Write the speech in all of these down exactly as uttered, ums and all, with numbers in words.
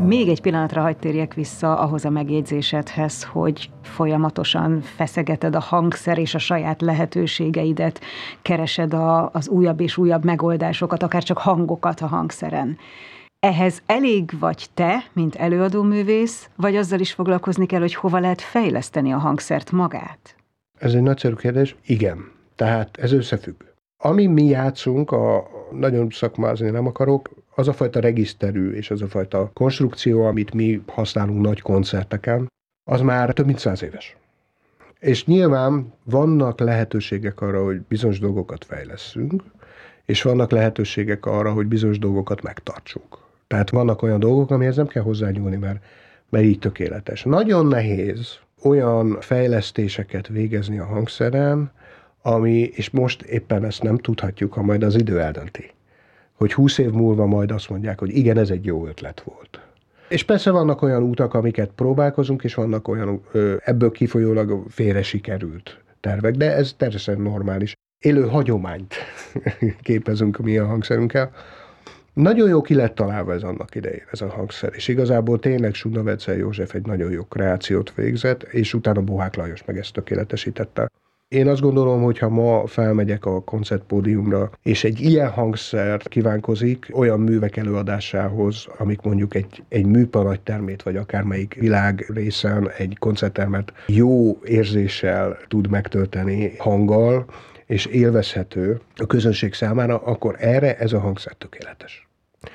Még egy pillanatra hadd térjek vissza ahhoz a megjegyzésedhez, hogy folyamatosan feszegeted a hangszer és a saját lehetőségeidet, keresed a, az újabb és újabb megoldásokat, akár csak hangokat a hangszeren. Ehhez elég vagy te, mint előadóművész, vagy azzal is foglalkozni kell, hogy hova lehet fejleszteni a hangszert magát? Ez egy nagyszerű kérdés. Igen. Tehát ez összefügg. Ami mi játszunk, a nagyon szakmázni nem akarok, az a fajta regiszterű és az a fajta konstrukció, amit mi használunk nagy koncerteken, az már több mint száz éves. És nyilván vannak lehetőségek arra, hogy bizonyos dolgokat fejlesszünk, és vannak lehetőségek arra, hogy bizonyos dolgokat megtartsunk. Tehát vannak olyan dolgok, amihez nem kell hozzányúlni, mert, mert így tökéletes. Nagyon nehéz olyan fejlesztéseket végezni a hangszeren, ami, és most éppen ezt nem tudhatjuk, ha majd az idő eldönti, hogy húsz év múlva majd azt mondják, hogy igen, ez egy jó ötlet volt. És persze vannak olyan útak, amiket próbálkozunk, és vannak olyan ebből kifolyólag félre sikerült tervek, de ez természetesen normális. Élő hagyományt képezünk mi a hangszerünkkel. Nagyon jó ki lett találva ez annak idején, ez a hangszer, és igazából tényleg Sudna-Vencel József egy nagyon jó kreációt végzett, és utána Bohák Lajos meg ezt tökéletesítette. Én azt gondolom, hogy ha ma felmegyek a koncertpódiumra, és egy ilyen hangszer kívánkozik olyan művek előadásához, amik mondjuk egy, egy műpanagytermét, vagy akármelyik világ részen egy koncerttermet jó érzéssel tud megtölteni hanggal, és élvezhető a közönség számára, akkor erre ez a hangszer tökéletes.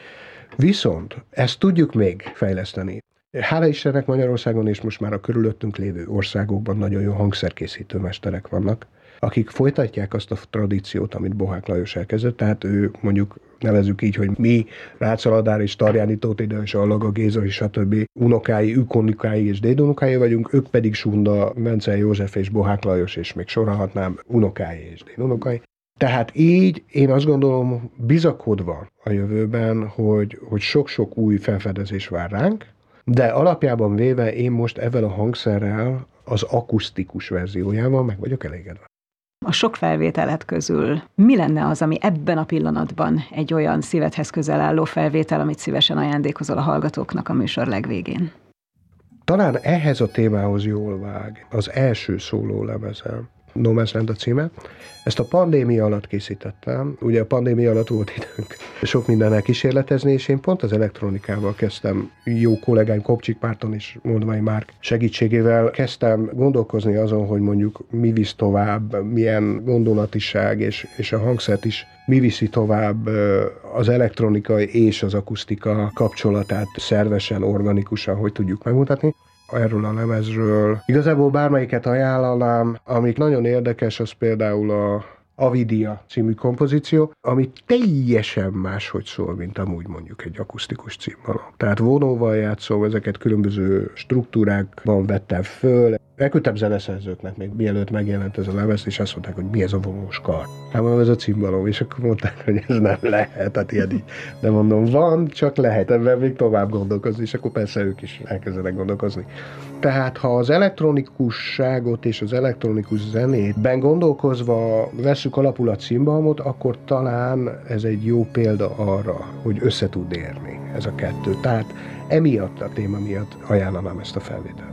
Viszont ezt tudjuk még fejleszteni. Hála Istennek Magyarországon és most már a körülöttünk lévő országokban nagyon jó hangszerkészítő mesterek vannak, akik folytatják azt a tradíciót, amit Bohák Lajos elkezdett, tehát ő mondjuk nevezzük így, hogy mi, Rácz Aladár és Tarjáni Tóth Ida és Allaga Géza és stb. Unokái, ükunokái és dédunokái vagyunk, ők pedig Sunda, Vencel József és Bohák Lajos, és még sorolhatnám unokái és dédunokái. Tehát így én azt gondolom, bizakodva a jövőben, hogy, hogy sok-sok új felfedezés vár ránk, de alapjában véve én most ezzel a hangszerrel az akusztikus verziójával meg vagyok elégedve. A sok felvételet közül mi lenne az, ami ebben a pillanatban egy olyan szívedhez közel álló felvétel, amit szívesen ajándékozol a hallgatóknak a műsor legvégén? Talán ehhez a témához jól vág az első szólólemezem, No Man's Land a címe. Ezt a pandémia alatt készítettem. Ugye a pandémia alatt volt időnk sok mindennel kísérletezni, és én pont az elektronikával kezdtem, jó kollégáim Kopcsik Márton és Moldvai Márk segítségével kezdtem gondolkozni azon, hogy mondjuk mi visz tovább, milyen gondolatiság, és, és a hangszert is mi viszi tovább az elektronika és az akusztika kapcsolatát szervesen, organikusan, hogy tudjuk megmutatni. Erről a lemezről. Igazából bármelyiket ajánlanám, amik nagyon érdekes, az például a Avidia című kompozíció, ami teljesen máshogy szól, mint amúgy mondjuk egy akusztikus cimbalom. Tehát vonóval játszom, ezeket különböző struktúrákban vettem föl. Elküldtem zeneszerzőknek még mielőtt megjelent ez a lemez, és azt mondták, hogy mi ez a vonós kar. Hát mondom, ez a cimbalom, és akkor mondták, hogy ez nem lehet, hát ilyen így. De mondom, van, csak lehet ebben még tovább gondolkozni, és akkor persze ők is elkezdenek gondolkozni. Tehát ha az elektronikusságot és az elektronikus zenétben gondolkozva vesszük alapul a cimbalmot, akkor talán ez egy jó példa arra, hogy össze tud érni ez a kettő. Tehát emiatt a téma miatt ajánlanám ezt a felvételt.